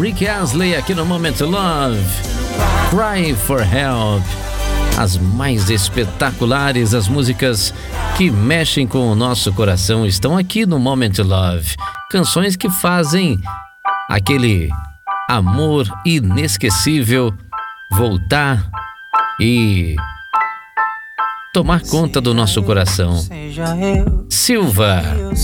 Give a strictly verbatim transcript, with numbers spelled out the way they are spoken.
Rick Astley aqui no Moment Love. Cry for Help. As mais espetaculares, as músicas que mexem com o nosso coração estão aqui no Moment Love. Canções que fazem aquele amor inesquecível voltar e tomar conta do nosso coração. Silva,